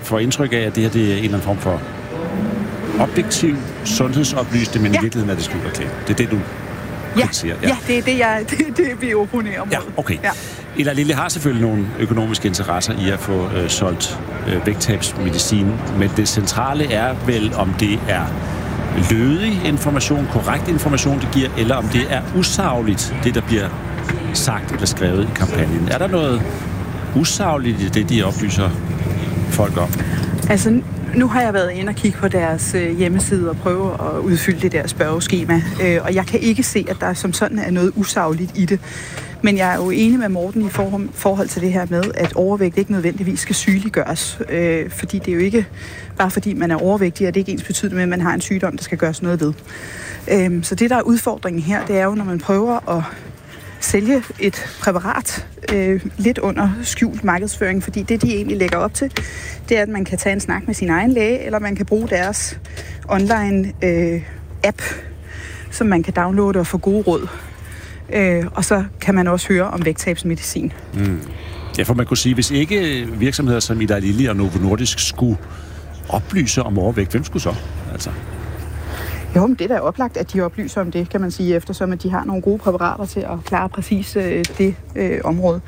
får indtryk af, at det her det er en eller anden form for objektiv sundhedsoplysning, men i virkeligheden er det skjult reklame. Det er det, du kritiserer. Ja, det er det, vi opponerer mod. Ja, okay. Ja. Eli Lilly har selvfølgelig nogle økonomiske interesser i at få solgt vægttabsmedicin, men det centrale er vel, om det er lødig information, korrekt information, det giver, eller om det er usagligt, det der bliver sagt eller skrevet i kampagnen. Er der noget usagligt i det, de oplyser folk om? Altså, nu har jeg været inde og kigge på deres hjemmeside og prøve at udfylde det der spørgeskema, og jeg kan ikke se, at der som sådan er noget usagligt i det. Men jeg er jo enig med Morten i forhold til det her med, at overvægt ikke nødvendigvis skal sygeliggøres. Fordi det er jo ikke bare fordi man er overvægtig, at det ikke ens betydende med, at man har en sygdom, der skal gøres noget ved. Så det, der er udfordringen her, det er jo, når man prøver at sælge et præparat lidt under skjult markedsføring, fordi det, de egentlig lægger op til, det er, at man kan tage en snak med sin egen læge, eller man kan bruge deres online app, som man kan downloade og få gode råd. Og så kan man også høre om vægttabsmedicin. Ja, for man kunne sige, hvis ikke virksomheder som Eli Lilly og Novo Nordisk skulle oplyse om overvægt, hvem skulle så? Altså. Jo, men det er da oplagt, at de oplyser om det, kan man sige, eftersom at de har nogle gode præparater til at klare præcis det område.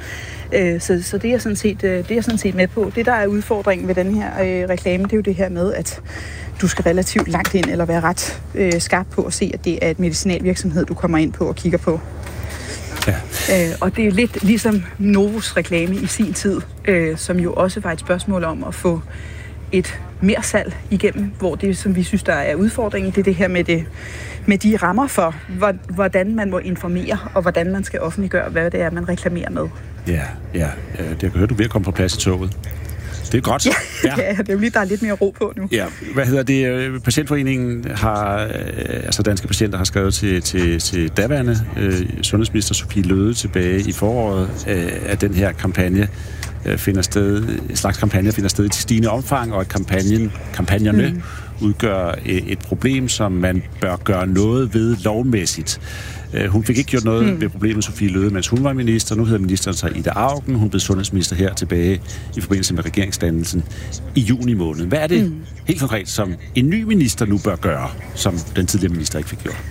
Så det er jeg sådan set med på. Det, der er udfordringen ved den her reklame, det er jo det her med, at du skal relativt langt ind, eller være ret skarp på at se, at det er et medicinalvirksomhed, du kommer ind på og kigger på. Ja. Og det er lidt ligesom Novos reklame i sin tid, som jo også var et spørgsmål om at få et mere salg igennem, hvor det, som vi synes, der er udfordringen, det er det her med de rammer for, hvordan man må informere, og hvordan man skal offentliggøre, hvad det er, man reklamerer med. Ja. Det kan høre, du er ved at komme på plads i toget. Det er godt. Ja, det er jo lige, der er lidt mere ro på nu. Ja, Patientforeningen har, altså Danske Patienter har skrevet til daværende sundhedsminister Sophie Løhde tilbage i foråret, at den her kampagne finder sted i stigende omfang, og at kampagnerne udgør et problem, som man bør gøre noget ved lovmæssigt. Hun fik ikke gjort noget ved problemet, Sophie Løhde, mens hun var minister. Nu hedder ministeren sig Ida Auken. Hun blev sundhedsminister her tilbage i forbindelse med regeringsdannelsen i juni måned. Hvad er det helt konkret, som en ny minister nu bør gøre, som den tidligere minister ikke fik gjort?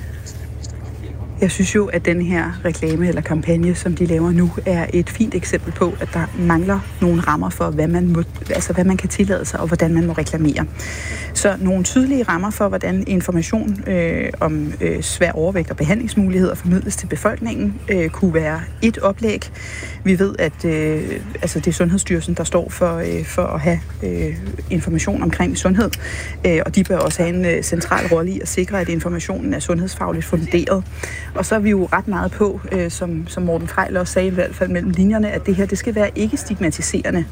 Jeg synes jo, at den her reklame eller kampagne, som de laver nu, er et fint eksempel på, at der mangler nogle rammer for, hvad man kan tillade sig, og hvordan man må reklamere. Så nogle tydelige rammer for, hvordan information om svær overvægt og behandlingsmuligheder formidles til befolkningen, kunne være et oplæg. Vi ved, at det er Sundhedsstyrelsen, der står for at have information omkring sundhed, og de bør også have en central rolle i at sikre, at informationen er sundhedsfagligt funderet. Og så er vi jo ret meget på, som Morten Frejl også sagde, i hvert fald mellem linjerne, at det her, det skal være ikke stigmatiserende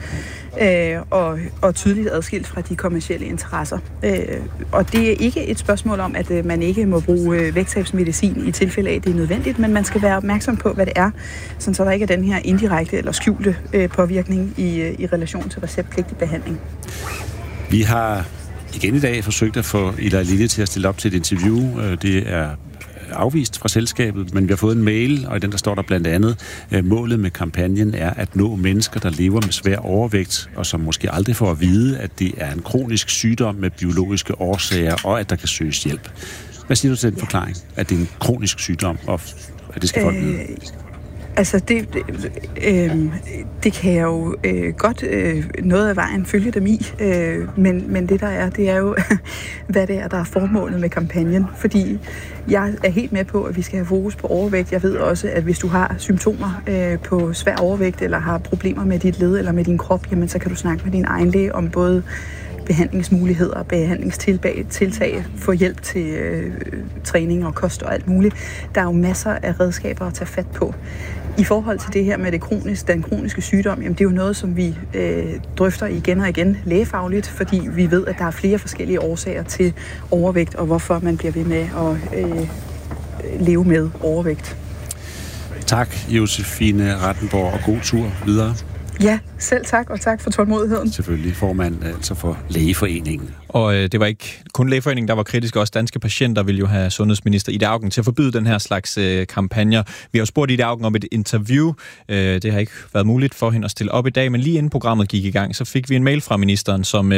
og tydeligt adskilt fra de kommercielle interesser. Og det er ikke et spørgsmål om, at man ikke må bruge vægttabsmedicin i tilfælde af, at det er nødvendigt, men man skal være opmærksom på, hvad det er, sådan så der ikke er den her indirekte eller skjulte påvirkning i relation til receptpligtig behandling. Vi har igen i dag forsøgt at få Eli Lilly til at stille op til et interview. Det er afvist fra selskabet, men vi har fået en mail, og i den der står der blandt andet, målet med kampagnen er at nå mennesker, der lever med svær overvægt, og som måske aldrig får at vide, at det er en kronisk sygdom med biologiske årsager, og at der kan søges hjælp. Hvad siger du til den forklaring, at det er en kronisk sygdom, og at det skal folk vide? Altså, det kan jeg jo godt noget af vejen følge dem i, men det der er, det er jo, hvad det er, der er formålet med kampagnen. Fordi jeg er helt med på, at vi skal have fokus på overvægt. Jeg ved også, at hvis du har symptomer på svær overvægt, eller har problemer med dit led eller med din krop, jamen så kan du snakke med din egen læge om både behandlingsmuligheder, behandlingstiltag, få hjælp til træning og kost og alt muligt. Der er jo masser af redskaber at tage fat på. I forhold til det her med den kroniske sygdom, jamen det er jo noget, som vi drøfter igen og igen lægefagligt, fordi vi ved, at der er flere forskellige årsager til overvægt, og hvorfor man bliver ved med at leve med overvægt. Tak, Josefine Rattenborg, og god tur videre. Ja, selv tak, og tak for tålmodigheden. Selvfølgelig, formand altså for Lægeforeningen. Og det var ikke kun Lægeforeningen, der var kritisk, også Danske Patienter ville jo have sundhedsminister Ida Auken til at forbyde den her slags kampagner. Vi har jo spurgt Ida Auken om et interview. Det har ikke været muligt for hende at stille op i dag, men lige inden programmet gik i gang, så fik vi en mail fra ministeren, som